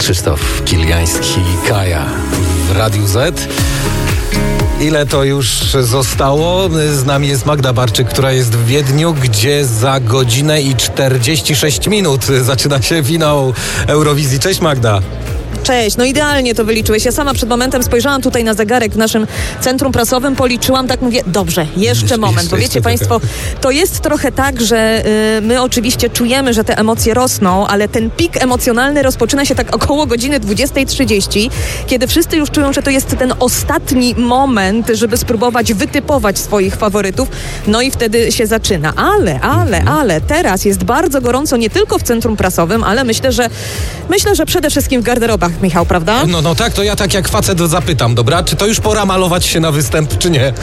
Krzysztof Kiliański, Kaja w Radiu Z. Ile to już zostało? Z nami jest Magda Barczyk, która jest w Wiedniu, gdzie za godzinę i 46 minut zaczyna się finał Eurowizji. Cześć Magda. Cześć, no idealnie to wyliczyłeś. Ja sama przed momentem spojrzałam tutaj na zegarek w naszym centrum prasowym, policzyłam, tak mówię, dobrze, jeszcze moment, bo wiecie Państwo, to jest trochę tak, że my oczywiście czujemy, że te emocje rosną, ale ten pik emocjonalny rozpoczyna się tak około godziny 20:30, kiedy wszyscy już czują, że to jest ten ostatni moment, żeby spróbować wytypować swoich faworytów, no i wtedy się zaczyna. Ale teraz jest bardzo gorąco nie tylko w centrum prasowym, ale myślę, że przede wszystkim w garderobach, Michał, prawda? No tak, to ja tak jak facet zapytam, dobra? Czy to już pora malować się na występ, czy nie?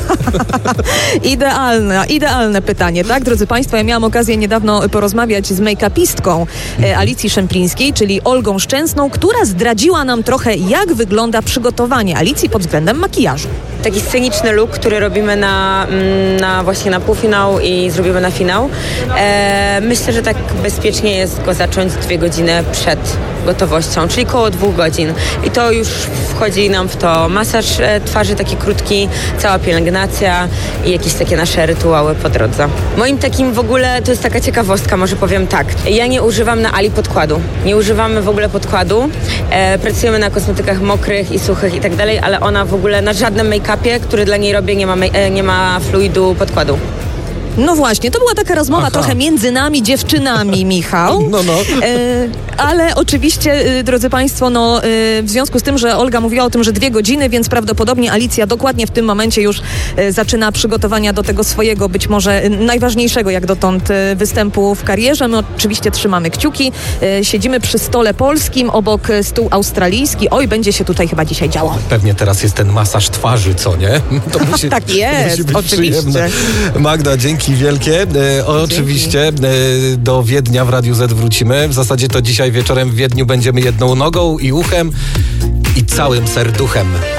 Idealne pytanie, tak? Drodzy Państwo, ja miałam okazję niedawno porozmawiać z make-upistką Alicji Szemplińskiej, czyli Olgą Szczęsną, która zdradziła nam trochę, jak wygląda przygotowanie Alicji pod względem makijażu. Taki sceniczny look, który robimy właśnie na półfinał i zrobimy na finał. Myślę, że tak bezpiecznie jest go zacząć 2 godziny przed gotowością, czyli koło 2 godzin. I to już wchodzi nam w to masaż twarzy taki krótki, cała pielęgnacja i jakieś takie nasze rytuały po drodze. Moim takim w ogóle, to jest taka ciekawostka, może powiem tak. Ja nie używam na Ali podkładu. Nie używamy w ogóle podkładu. Pracujemy na kosmetykach mokrych i suchych i tak dalej, ale ona w ogóle na żadnym make-upie, który dla niej robię, nie ma fluidu podkładu. No właśnie, to była taka rozmowa trochę między nami, dziewczynami, Michał. No. Ale oczywiście, drodzy Państwo, w związku z tym, że Olga mówiła o tym, że 2 godziny, więc prawdopodobnie Alicja dokładnie w tym momencie już zaczyna przygotowania do tego swojego, być może najważniejszego jak dotąd występu w karierze. My oczywiście trzymamy kciuki. Siedzimy przy stole polskim, obok stół australijski. Oj, będzie się tutaj chyba dzisiaj działo. Pewnie teraz jest ten masaż twarzy, co nie? To musi, tak jest, musi być oczywiście. Przyjemne. Magda, dzięki wielkie. Oczywiście do Wiednia w Radiu Z wrócimy. W zasadzie to dzisiaj wieczorem w Wiedniu będziemy jedną nogą i uchem i całym serduchem.